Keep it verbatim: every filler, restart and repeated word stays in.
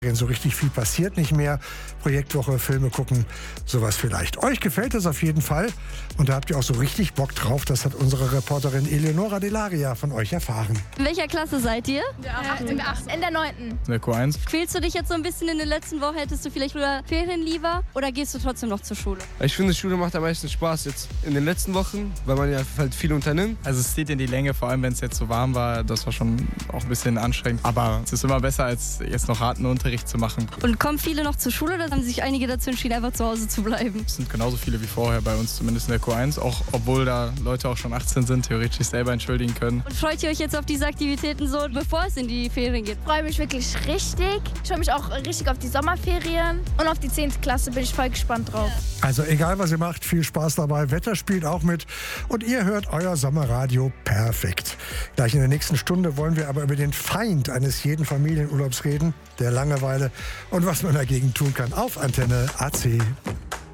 So richtig viel passiert nicht mehr. Projektwoche, Filme gucken, sowas vielleicht. Euch gefällt es auf jeden Fall und da habt ihr auch so richtig Bock drauf. Das hat unsere Reporterin Eleonora Delaria von euch erfahren. In welcher Klasse seid ihr? Ja, in der achten. In der neunten. In der Q eins. Quälst du dich jetzt so ein bisschen in der letzten Woche? Hättest du vielleicht früher Ferien lieber oder gehst du trotzdem noch zur Schule? Ich finde, Schule macht am meisten Spaß jetzt in den letzten Wochen, weil man ja halt viel unternimmt. Also es zieht in die Länge, vor allem wenn es jetzt so warm war. Das war schon auch ein bisschen anstrengend. Aber es ist immer besser, als jetzt noch harten Unterricht zu machen. Und kommen viele noch zur Schule oder haben sich einige dazu entschieden, einfach zu Hause zu bleiben? Es sind genauso viele wie vorher bei uns, zumindest in der Q eins, auch obwohl da Leute auch schon achtzehn sind, theoretisch sich selber entschuldigen können. Und freut ihr euch jetzt auf diese Aktivitäten so, bevor es in die Ferien geht? Ich freue mich wirklich richtig. Ich freue mich auch richtig auf die Sommerferien und auf die zehnte Klasse bin ich voll gespannt drauf. Also egal, was ihr macht, viel Spaß dabei. Wetter spielt auch mit und ihr hört euer Sommerradio perfekt. Gleich in der nächsten Stunde wollen wir aber über den Feind eines jeden Familienurlaubs reden, der Langeweile und was man dagegen tun kann auf Antenne A C.